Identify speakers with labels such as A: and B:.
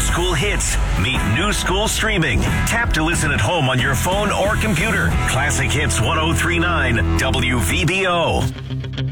A: school hits meet new school streaming. Tap to listen at home on your phone or computer. Classic Hits 1039 WVBO.